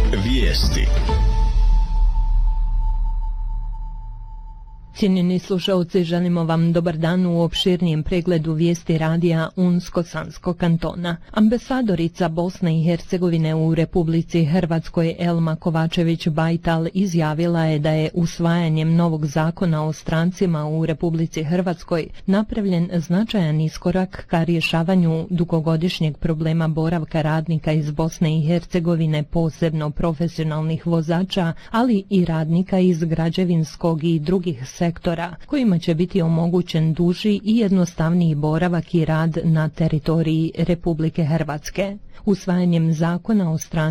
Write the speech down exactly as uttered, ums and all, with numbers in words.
Vijesti. Cijenjeni slušalci, želimo vam dobar dan u opširnijem pregledu vijesti radija Unsko-Sanskog kantona. Ambasadorica Bosne i Hercegovine u Republici Hrvatskoj Elma Kovačević-Bajtal izjavila je da je usvajanjem novog zakona o strancima u Republici Hrvatskoj napravljen značajan iskorak ka rješavanju dugogodišnjeg problema boravka radnika iz Bosne i Hercegovine, posebno profesionalnih vozača, ali i radnika iz građevinskog i drugih sektora sektora, kojima će biti omogućen duži i jednostavniji boravak i rad na teritoriji Republike Hrvatske. Usvajanjem zakona o strancima